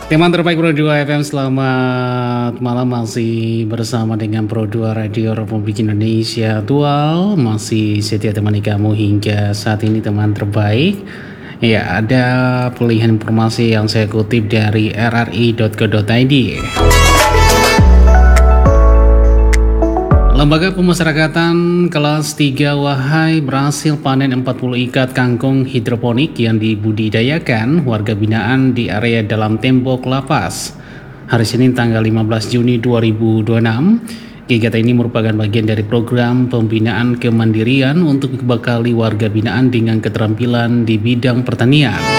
Teman terbaik Pro 2 FM, selamat malam. Masih bersama dengan Pro 2 Radio Republik Indonesia Dual. Masih setia temani kamu hingga saat ini, teman terbaik. Ya, ada pilihan informasi yang saya kutip dari rri.co.id. Lembaga Pemasyarakatan kelas 3 Wahai berhasil panen 40 ikat kangkung hidroponik yang dibudidayakan warga binaan di area dalam tembok lapas. Hari Senin tanggal 15 Juni 2026, kegiatan ini merupakan bagian dari program pembinaan kemandirian untuk membekali warga binaan dengan keterampilan di bidang pertanian.